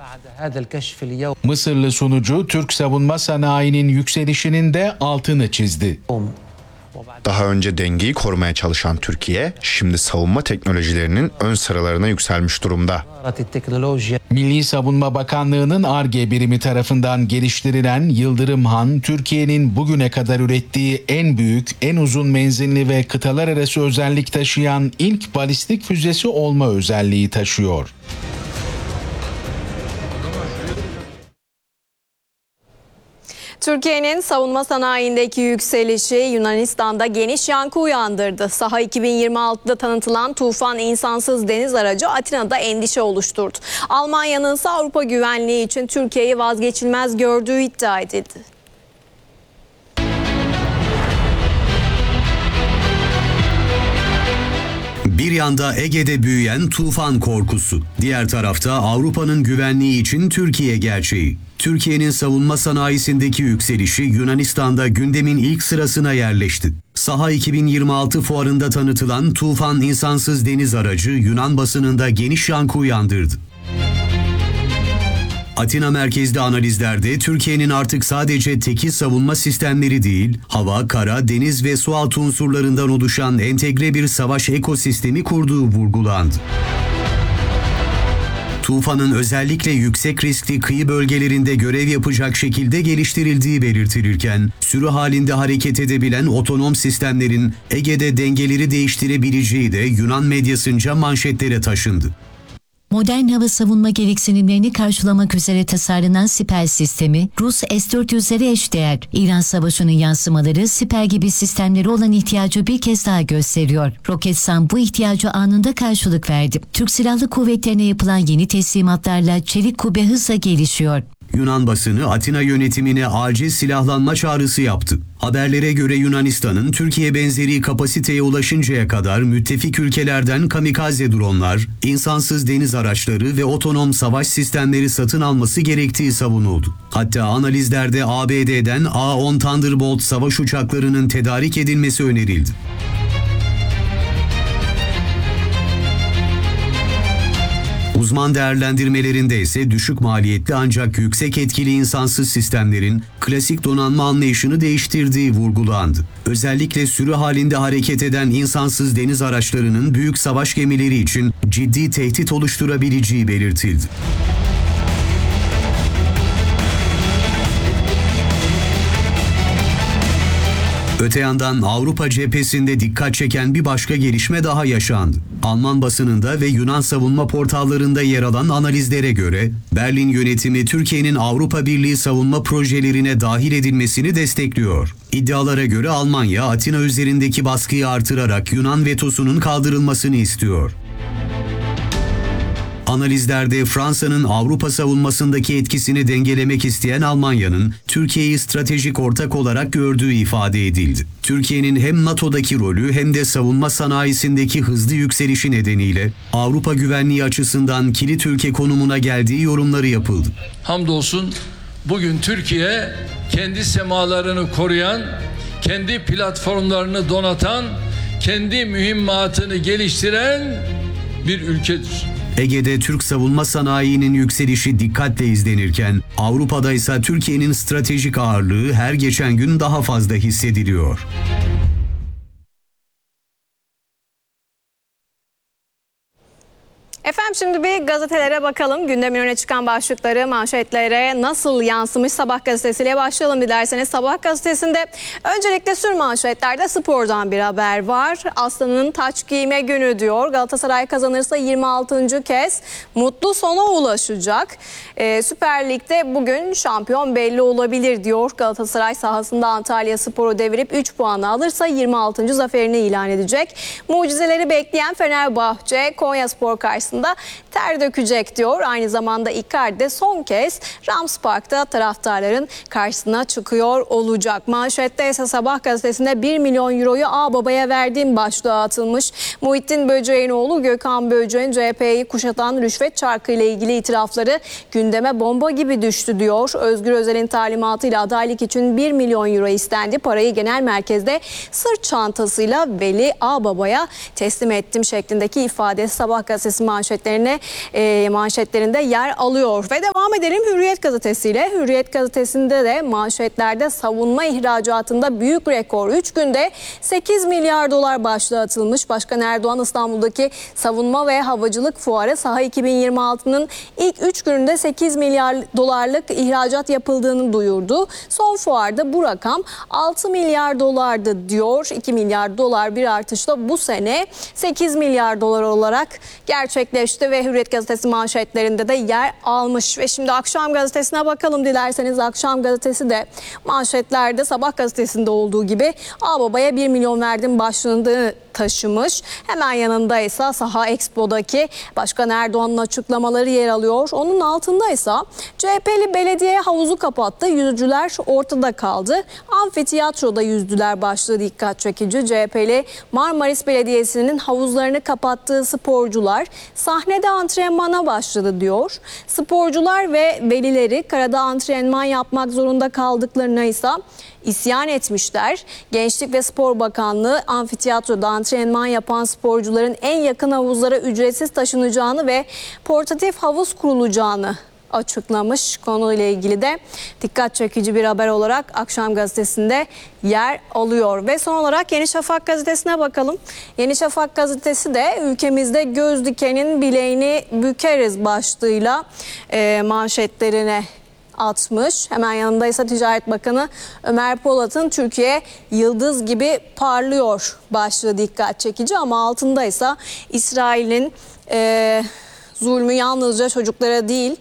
Mısırlı sunucu Türk savunma sanayinin yükselişinin de altını çizdi. Daha önce dengeyi korumaya çalışan Türkiye, şimdi savunma teknolojilerinin ön sıralarına yükselmiş durumda. Milli Savunma Bakanlığı'nın Ar-Ge birimi tarafından geliştirilen Yıldırım Han, Türkiye'nin bugüne kadar ürettiği en büyük, en uzun menzilli ve kıtalar arası özellik taşıyan ilk balistik füzesi olma özelliği taşıyor. Türkiye'nin savunma sanayindeki yükselişi Yunanistan'da geniş yankı uyandırdı. Saha 2026'da tanıtılan Tufan insansız deniz aracı Atina'da endişe oluşturdu. Almanya'nın ise Avrupa güvenliği için Türkiye'yi vazgeçilmez gördüğü iddia edildi. Bir yanda Ege'de büyüyen tufan korkusu, diğer tarafta Avrupa'nın güvenliği için Türkiye gerçeği. Türkiye'nin savunma sanayisindeki yükselişi Yunanistan'da gündemin ilk sırasına yerleşti. Saha 2026 fuarında tanıtılan Tufan insansız deniz aracı Yunan basınında geniş yankı uyandırdı. Atina merkezli analizlerde Türkiye'nin artık sadece tekil savunma sistemleri değil, hava, kara, deniz ve su altı unsurlarından oluşan entegre bir savaş ekosistemi kurduğu vurgulandı. Tufan'ın özellikle yüksek riskli kıyı bölgelerinde görev yapacak şekilde geliştirildiği belirtilirken, sürü halinde hareket edebilen otonom sistemlerin Ege'de dengeleri değiştirebileceği de Yunan medyasınca manşetlere taşındı. Modern hava savunma gereksinimlerini karşılamak üzere tasarlanan Siper sistemi, Rus S-400'lere eşdeğer. İran Savaşı'nın yansımaları Siper gibi sistemlere olan ihtiyacı bir kez daha gösteriyor. Roketsan bu ihtiyacı anında karşılık verdi. Türk Silahlı Kuvvetleri'ne yapılan yeni teslimatlarla çelik kubbe hızla gelişiyor. Yunan basını Atina yönetimine acil silahlanma çağrısı yaptı. Haberlere göre Yunanistan'ın Türkiye benzeri kapasiteye ulaşıncaya kadar müttefik ülkelerden kamikaze dronlar, insansız deniz araçları ve otonom savaş sistemleri satın alması gerektiği savunuldu. Hatta analizlerde ABD'den A-10 Thunderbolt savaş uçaklarının tedarik edilmesi önerildi. Uzman değerlendirmelerinde ise düşük maliyetli ancak yüksek etkili insansız sistemlerin klasik donanma anlayışını değiştirdiği vurgulandı. Özellikle sürü halinde hareket eden insansız deniz araçlarının büyük savaş gemileri için ciddi tehdit oluşturabileceği belirtildi. Öte yandan Avrupa cephesinde dikkat çeken bir başka gelişme daha yaşandı. Alman basınında ve Yunan savunma portallarında yer alan analizlere göre Berlin yönetimi Türkiye'nin Avrupa Birliği savunma projelerine dahil edilmesini destekliyor. İddialara göre Almanya, Atina üzerindeki baskıyı artırarak Yunan vetosunun kaldırılmasını istiyor. Analizlerde Fransa'nın Avrupa savunmasındaki etkisini dengelemek isteyen Almanya'nın Türkiye'yi stratejik ortak olarak gördüğü ifade edildi. Türkiye'nin hem NATO'daki rolü hem de savunma sanayisindeki hızlı yükselişi nedeniyle Avrupa güvenliği açısından kilit ülke konumuna geldiği yorumları yapıldı. Hamdolsun bugün Türkiye kendi semalarını koruyan, kendi platformlarını donatan, kendi mühimmatını geliştiren bir ülkedir. Ege'de Türk savunma sanayinin yükselişi dikkatle izlenirken, Avrupa'da ise Türkiye'nin stratejik ağırlığı her geçen gün daha fazla hissediliyor. Efendim şimdi bir gazetelere bakalım. Gündemin öne çıkan başlıkları manşetlere nasıl yansımış Sabah gazetesiyle başlayalım dilerseniz. Sabah gazetesinde öncelikle sür manşetlerde spordan bir haber var. Aslan'ın taç giyme günü diyor. Galatasaray kazanırsa 26. kez mutlu sona ulaşacak. Süper Lig'de bugün şampiyon belli olabilir diyor. Galatasaray sahasında Antalyaspor'u devirip 3 puanı alırsa 26. zaferini ilan edecek. Mucizeleri bekleyen Fenerbahçe Konyaspor karşısında ter dökecek diyor. Aynı zamanda Icardi de son kez Rams Park'ta taraftarların karşısına çıkıyor olacak. Manşette ise Sabah gazetesinde 1 milyon euroyu ağababaya verdiğim başlığı atılmış. Muhittin Böceğin oğlu Gökhan Böceğin CHP'yi kuşatan rüşvet çarkı ile ilgili itirafları gündeme bomba gibi düştü diyor. Özgür Özel'in talimatıyla adaylık için 1 milyon euro istendi. Parayı genel merkezde sırt çantasıyla Veli ağababaya teslim ettim şeklindeki ifadesi Sabah gazetesi manşetlerinde yer alıyor ve devam Devam edelim Hürriyet gazetesiyle. Hürriyet gazetesinde de manşetlerde savunma ihracatında büyük rekor. 3 günde 8 milyar dolar başlığı atılmış. Başkan Erdoğan İstanbul'daki savunma ve havacılık fuarı Saha 2026'nın ilk 3 gününde 8 milyar dolarlık ihracat yapıldığını duyurdu. Son fuarda bu rakam 6 milyar dolardı diyor. 2 milyar dolar bir artışla bu sene 8 milyar dolar olarak gerçekleşti ve Hürriyet gazetesi manşetlerinde de yer almış. Ve şimdi Akşam gazetesine bakalım dilerseniz. Akşam gazetesi de manşetlerde Sabah gazetesinde olduğu gibi Ağbaba'ya 1 milyon verdim başlığını taşımış. Hemen yanında ise Saha Expo'daki Başkan Erdoğan'ın açıklamaları yer alıyor. Onun altında ise CHP'li belediye havuzu kapattı. Yüzücüler ortada kaldı. Amfiteyatroda yüzdüler başlığı dikkat çekici. CHP'li Marmaris Belediyesi'nin havuzlarını kapattığı sporcular sahnede antrenmana başladı diyor. Sporcular ve velileri karada antrenman yapmak zorunda kaldıklarına ise isyan etmişler. Gençlik ve Spor Bakanlığı amfiteyatroda antrenman yapan sporcuların en yakın havuzlara ücretsiz taşınacağını ve portatif havuz kurulacağını açıklamış. Konuyla ilgili de dikkat çekici bir haber olarak Akşam gazetesinde yer alıyor. Ve son olarak Yeni Şafak gazetesine bakalım. Yeni Şafak gazetesi de ülkemizde göz dikenin bileğini bükeriz başlığıyla manşetlerine atmış. Hemen yanında ise Ticaret Bakanı Ömer Polat'ın Türkiye yıldız gibi parlıyor başlığı dikkat çekici ama altında ise İsrail'in zulmü yalnızca çocuklara değil,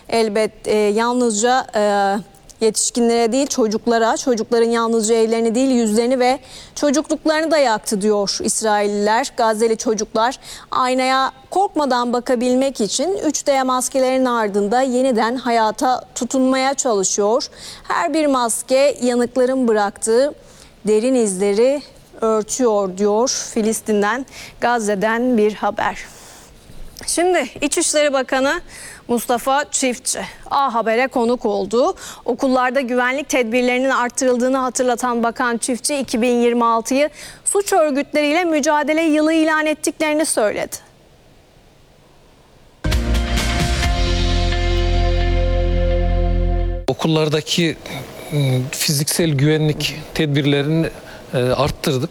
yalnızca yetişkinlere değil çocukların yalnızca evlerini değil yüzlerini ve çocukluklarını da yaktı diyor İsrailliler. Gazze'li çocuklar aynaya korkmadan bakabilmek için 3D maskelerin ardında yeniden hayata tutunmaya çalışıyor. Her bir maske yanıkların bıraktığı derin izleri örtüyor diyor Filistin'den, Gazze'den bir haber. Şimdi İçişleri Bakanı Mustafa Çiftçi A Haber'e konuk oldu. Okullarda güvenlik tedbirlerinin arttırıldığını hatırlatan Bakan Çiftçi 2026'yı suç örgütleriyle mücadele yılı ilan ettiklerini söyledi. Okullardaki fiziksel güvenlik tedbirlerini arttırdık.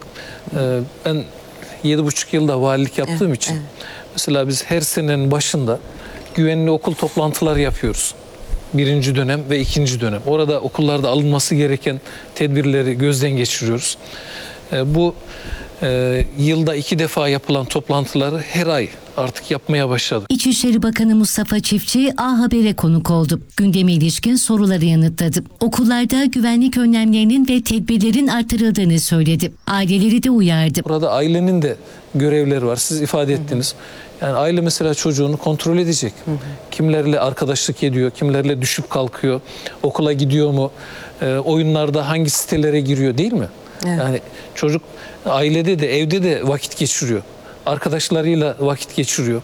Ben 7,5 yılda valilik yaptığım için mesela biz her senenin başında güvenli okul toplantıları yapıyoruz. 1. dönem ve 2. dönem. Orada okullarda alınması gereken tedbirleri gözden geçiriyoruz. Bu yılda 2 defa yapılan toplantıları her ay artık yapmaya başladık. İçişleri Bakanı Mustafa Çiftçi A Haber'e konuk oldu. Gündeme ilişkin soruları yanıtladı. Okullarda güvenlik önlemlerinin ve tedbirlerin artırıldığını söyledi. Aileleri de uyardı. Burada ailenin de görevleri var. Siz ifade ettiniz. Yani aile mesela çocuğunu kontrol edecek. Kimlerle arkadaşlık ediyor, kimlerle düşüp kalkıyor, okula gidiyor mu, oyunlarda hangi sitelere giriyor değil mi? Evet. Yani çocuk ailede de evde de vakit geçiriyor. Arkadaşlarıyla vakit geçiriyor.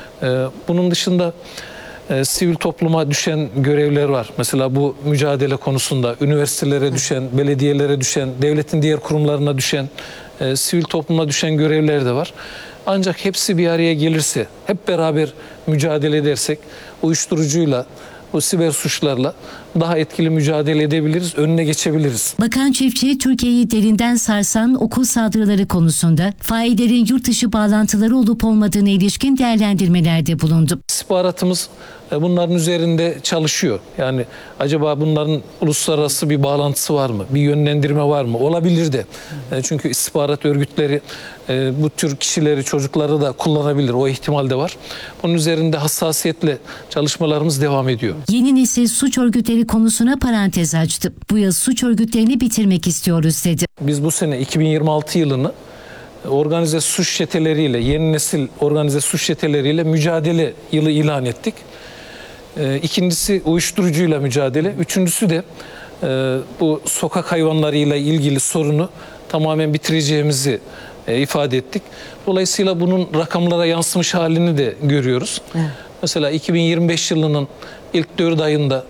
Bunun dışında sivil topluma düşen görevler var. Mesela bu mücadele konusunda üniversitelere düşen, belediyelere düşen, devletin diğer kurumlarına düşen, sivil topluma düşen görevler de var. Ancak hepsi bir araya gelirse, hep beraber mücadele edersek uyuşturucuyla, bu siber suçlarla daha etkili mücadele edebiliriz, önüne geçebiliriz. Bakan Çiftçi, Türkiye'yi derinden sarsan okul saldırıları konusunda faillerin yurt dışı bağlantıları olup olmadığına ilişkin değerlendirmelerde bulundu. İstihbaratımız bunların üzerinde çalışıyor. Yani acaba bunların uluslararası bir bağlantısı var mı? Bir yönlendirme var mı? Olabilir de. Çünkü istihbarat örgütleri bu tür kişileri, çocukları da kullanabilir. O ihtimal de var. Bunun üzerinde hassasiyetle çalışmalarımız devam ediyor. Yeni nesil suç örgütleri konusuna parantez açtı. Bu yıl suç örgütlerini bitirmek istiyoruz dedi. Biz bu sene 2026 yılını organize suç çeteleriyle, yeni nesil organize suç çeteleriyle mücadele yılı ilan ettik. İkincisi uyuşturucuyla mücadele. Üçüncüsü de bu sokak hayvanlarıyla ilgili sorunu tamamen bitireceğimizi ifade ettik. Dolayısıyla bunun rakamlara yansımış halini de görüyoruz. Evet. Mesela 2025 yılının ilk 4 ayında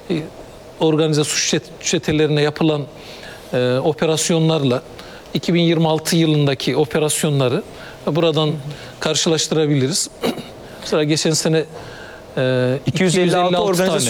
organize suç çetelerine yapılan operasyonlarla 2026 yılındaki operasyonları buradan karşılaştırabiliriz. Mesela geçen sene 256 organize